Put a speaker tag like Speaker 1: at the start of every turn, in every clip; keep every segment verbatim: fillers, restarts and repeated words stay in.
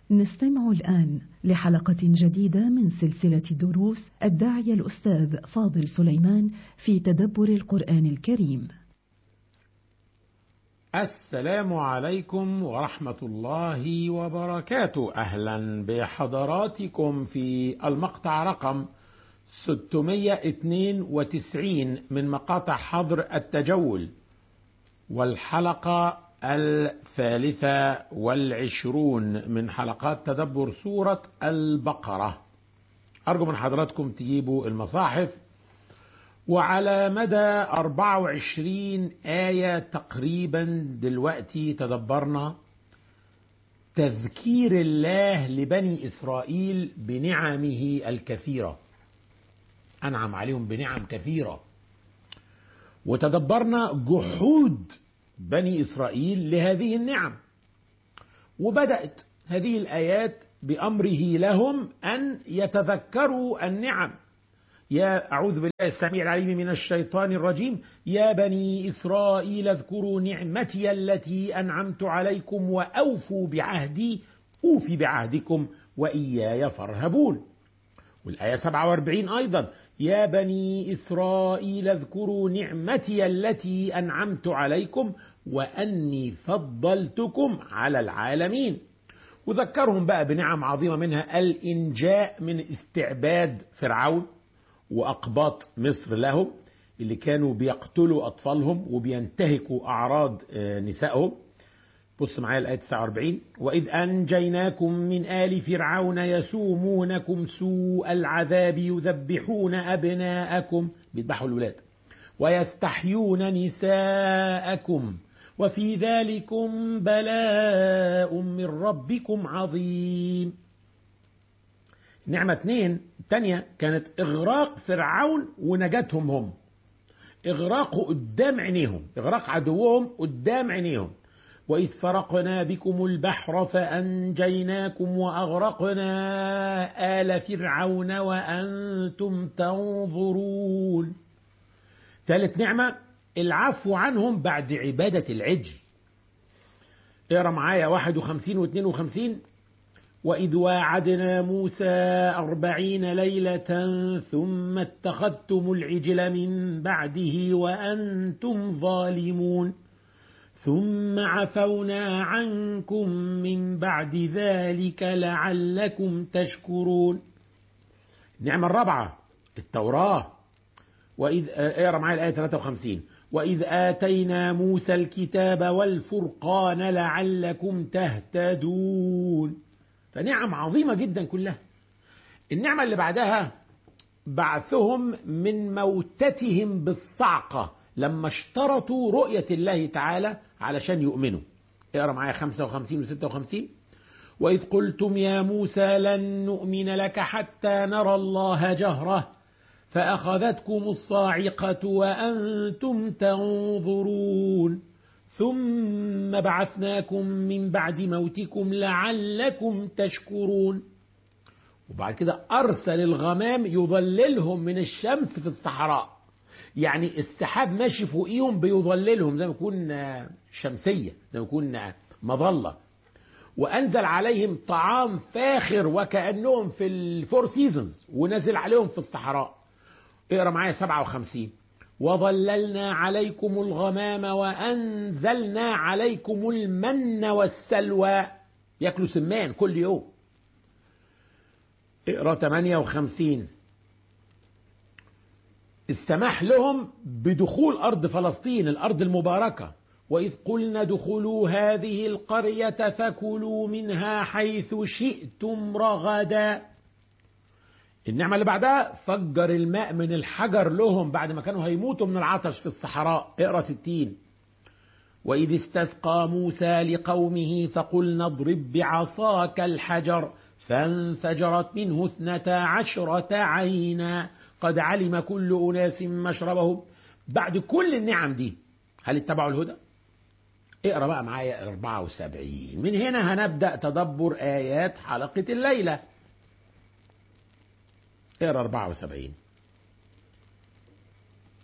Speaker 1: نستمع الآن لحلقة جديدة من سلسلة دروس الداعية الأستاذ فاضل سليمان في تدبر القرآن الكريم.
Speaker 2: السلام عليكم ورحمة الله وبركاته. أهلا بحضراتكم في المقطع رقم ستمائة واثنين وتسعين من مقاطع حظر التجول، والحلقة الثالثة والعشرون من حلقات تدبر سورة البقرة. أرجو من حضراتكم تجيبوا المصاحف. وعلى مدى أربعة وعشرين آية تقريبا دلوقتي تدبرنا تذكير الله لبني إسرائيل بنعمه الكثيرة، أنعم عليهم بنعم كثيرة. وتدبرنا جحود بني إسرائيل لهذه النعم، وبدأت هذه الآيات بأمره لهم أن يتذكروا النعم. يا أعوذ بالله السميع العليم من الشيطان الرجيم: يا بني إسرائيل اذكروا نعمتي التي أنعمت عليكم وأوفوا بعهدي أوفي بعهدكم وإياي فارهبون. والآية سبعة وأربعين أيضا: يا بني إسرائيل اذكروا نعمتي التي أنعمت عليكم وأني فضلتكم على العالمين. وذكرهم بقى بنعم عظيمة، منها الإنجاء من استعباد فرعون وأقباط مصر لهم، اللي كانوا بيقتلوا أطفالهم وبينتهكوا أعراض نسائهم. بص معايا الآية تسعة وأربعين: وإذ أنجيناكم من آل فرعون يسومونكم سوء العذاب يذبحون أبناءكم، بيذبحوا الولاد، ويستحيون نساءكم وفي ذلكم بلاء من ربكم عظيم. نعمة اثنين الثانية كانت إغراق فرعون ونجاتهم هم، إغراقه قدام عينيهم، إغراق عدوهم قدام عينيهم. وإذ فرقنا بكم البحر فأنجيناكم وأغرقنا آل فرعون وأنتم تنظرون. ثالث نعمة العفو عنهم بعد عبادة العجل. اقرأ معايا واحد وخمسين واثنين وخمسين: وإذ واعدنا موسى أربعين ليلة ثم اتخذتم العجل من بعده وأنتم ظالمون ثم عفونا عنكم من بعد ذلك لعلكم تشكرون. النعمة الرابعة التوراة. وإذ اقرأ معايا الآية ثلاثة وخمسين: وإذ آتينا موسى الكتاب والفرقان لعلكم تهتدون. فنعم عظيمة جدا كلها. النعمة اللي بعدها بعثهم من موتتهم بالصعقة لما اشترطوا رؤية الله تعالى علشان يؤمنوا. اقرأ معايا خمسة وخمسين وستة وخمسين: وإذ قلتم يا موسى لن نؤمن لك حتى نرى الله جهرة فأخذتكم الصاعقة وأنتم تنظرون ثم بعثناكم من بعد موتكم لعلكم تشكرون. وبعد كده أرسل الغمام يظللهم من الشمس في الصحراء، يعني السحاب ماشي فوقيهم بيظللهم زي ما يكون شمسية، زي ما يكون مظلة. وأنزل عليهم طعام فاخر وكأنهم في الفور سيزونز، ونزل عليهم في الصحراء. اقرأ معايا سبعة وخمسين: وظللنا عليكم الغمام وأنزلنا عليكم المن والسلوى، يأكلوا سمان كل يوم. اقرأ ثمانية وخمسين: السماح لهم بدخول أرض فلسطين الأرض المباركة. وإذ قلنا ادخلوا هذه القرية فكلوا منها حيث شئتم رغدا. النعمة اللي بعدها فجر الماء من الحجر لهم بعد ما كانوا هيموتوا من العطش في الصحراء. اقرأ ستين: وإذ استسقى موسى لقومه فقلنا اضرب بعصاك الحجر فانفجرت منه اثنتا عشرة عينا قد علم كل أناس مشربهم. بعد كل النعم دي هل اتبعوا الهدى؟ اقرأ بقى معايا أربعة وسبعين. من هنا هنبدأ تدبر آيات حلقة الليلة. اقرأ أربعة وسبعين: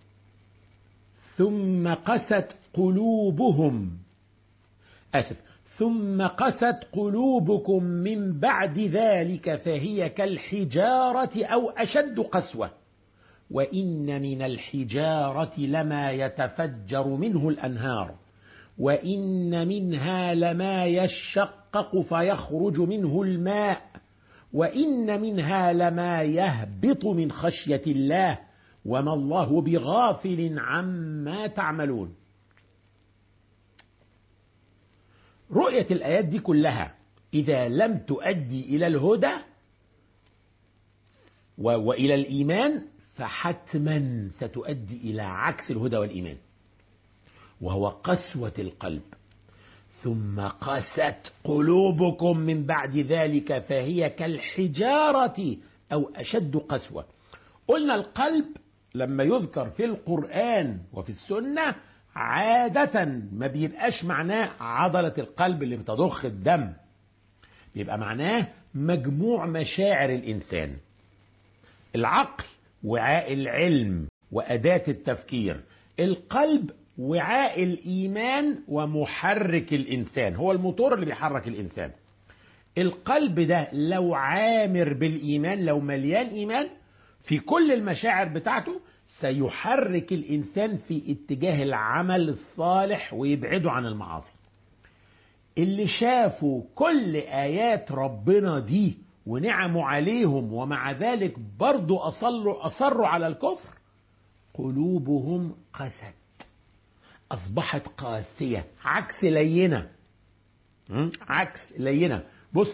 Speaker 2: ثم قست قلوبهم آسف ثم قست قلوبكم من بعد ذلك فهي كالحجارة أو أشد قسوة وإن من الحجارة لما يتفجر منه الأنهار وإن منها لما يشقق فيخرج منه الماء وإن منها لما يهبط من خشية الله وما الله بغافل عما تعملون. رؤية الآيات دي كلها إذا لم تؤدي إلى الهدى وإلى الإيمان فحتما ستؤدي إلى عكس الهدى والإيمان، وهو قسوة القلب. ثم قست قلوبكم من بعد ذلك فهي كالحجارة أو أشد قسوة. قلنا القلب لما يذكر في القرآن وفي السنة عادة ما بيبقاش معناه عضلة القلب اللي بتضخ الدم، بيبقى معناه مجموع مشاعر الإنسان. العقل وعاء العلم وأداة التفكير، القلب وعاء الإيمان ومحرك الإنسان، هو الموتور اللي بيحرك الإنسان. القلب ده لو عامر بالإيمان، لو مليان إيمان في كل المشاعر بتاعته، سيحرك الإنسان في اتجاه العمل الصالح ويبعده عن المعاصي. اللي شافوا كل آيات ربنا دي ونعموا عليهم ومع ذلك برضو أصروا, أصروا على الكفر، قلوبهم قست، أصبحت قاسية، عكس لينة. عكس لينة. بص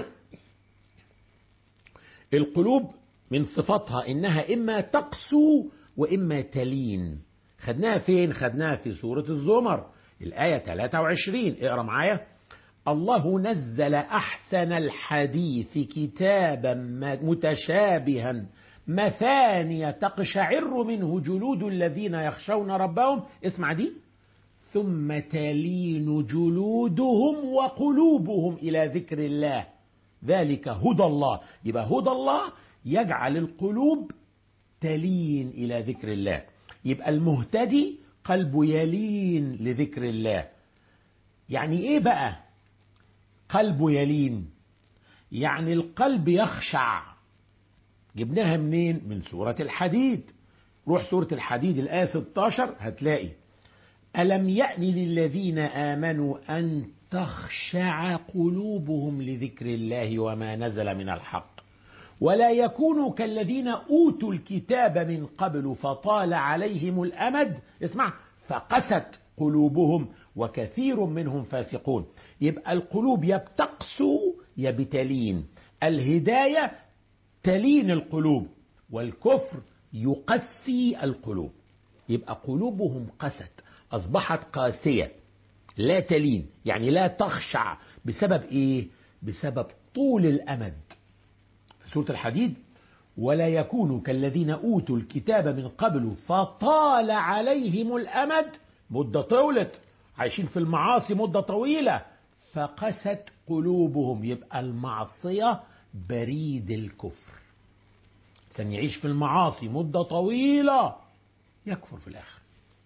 Speaker 2: القلوب من صفاتها إنها إما تقسو وإما تلين. خدناها فين؟ خدناها في سورة الزمر الآية ثلاثة وعشرين. اقرأ معايا: الله نزل أحسن الحديث كتابا متشابها مثانية تقشعر منه جلود الذين يخشون ربهم. اسمع دي: ثم تلين جلودهم وقلوبهم إلى ذكر الله ذلك هدى الله. يبقى هدى الله يجعل القلوب تلين إلى ذكر الله. يبقى المهتدي قلبه يلين لذكر الله. يعني إيه بقى قلبه يلين؟ يعني القلب يخشع. جبناها منين؟ من سورة الحديد. روح سورة الحديد الآية ستة عشر هتلاقي: ألم يأن للذين آمنوا أن تخشع قلوبهم لذكر الله وما نزل من الحق ولا يكونوا كالذين أوتوا الكتاب من قبل فطال عليهم الأمد. اسمع: فقست قلوبهم وكثير منهم فاسقون. يبقى القلوب يا بتقسو يا بتلين. الهداية تلين القلوب والكفر يقسي القلوب. يبقى قلوبهم قست، أصبحت قاسية لا تلين، يعني لا تخشع. بسبب إيه؟ بسبب طول الأمد. في سورة الحديد: ولا يكونوا كالذين أوتوا الكتاب من قبل فطال عليهم الأمد، مدة طولت، عايشين في المعاصي مدة طويلة، فقست قلوبهم. يبقى المعصية بريد الكفر. سنعيش في المعاصي مدة طويلة يكفر في الآخر.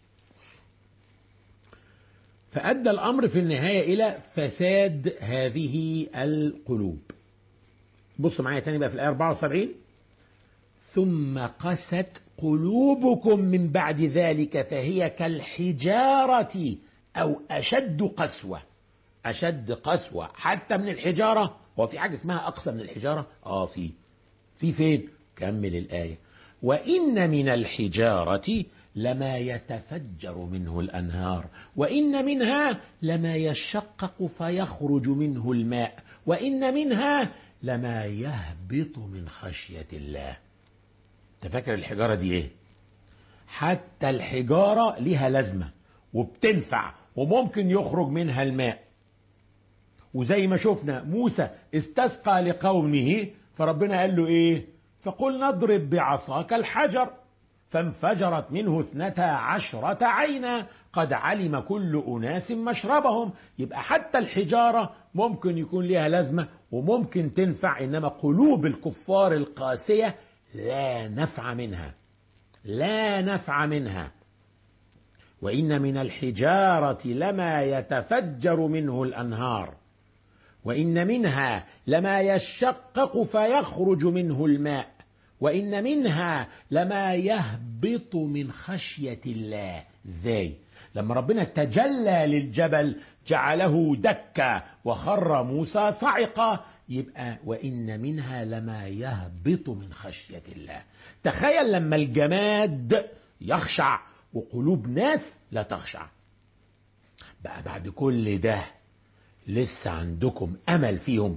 Speaker 2: فأدى الأمر في النهاية إلى فساد هذه القلوب. بص معايا تاني بقى في الآية أربعة وسبعين: ثم قست قلوبكم من بعد ذلك فهي كالحجارة أو أشد قسوة. أشد قسوة حتى من الحجارة. هو في حاجة اسمها أقسى من الحجارة؟ آه في في فين؟ كمل الآية: وإن من الحجارة لما يتفجر منه الأنهار وإن منها لما يشقق فيخرج منه الماء وإن منها لما يهبط من خشية الله. تفكر الحجارة دي إيه؟ حتى الحجارة لها لازمة وبتنفع وممكن يخرج منها الماء. وزي ما شفنا موسى استسقى لقومه فربنا قال له إيه؟ فقل نضرب بعصاك الحجر فانفجرت منه اثنتا عشرة عينا قد علم كل أناس مشربهم. يبقى حتى الحجارة ممكن يكون لها لازمة وممكن تنفع، إنما قلوب الكفار القاسية لا نفع منها، لا نفع منها. وإن من الحجارة لما يتفجر منه الأنهار وإن منها لما يشقق فيخرج منه الماء وإن منها لما يهبط من خشية الله. ازاي؟ لما ربنا تجلى للجبل جعله دكا وخر موسى صعقا، يبقى وإن منها لما يهبط من خشية الله. تخيل لما الجماد يخشع وقلوب ناس لا تخشع. بقى بعد كل ده لسه عندكم أمل فيهم؟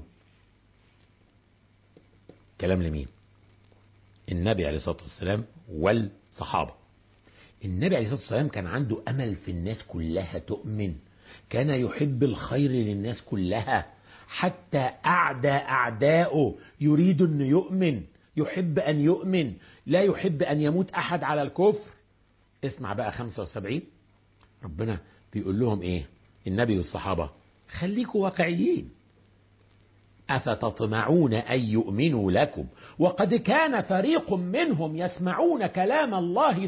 Speaker 2: كلام لمين؟ النبي عليه الصلاة والسلام والصحابة. النبي عليه الصلاة والسلام كان عنده أمل في الناس كلها تؤمن، كان يحب الخير للناس كلها، حتى أعداء أعداؤه يريد أن يؤمن، يحب أن يؤمن، لا يحب أن يموت أحد على الكفر. اسمع بقى خمسة وسبعين ربنا بيقول لهم إيه؟ النبي والصحابة خليكوا واقعيين. أفتطمعون أن يؤمنوا لكم وقد كان فريق منهم يسمعون كلام الله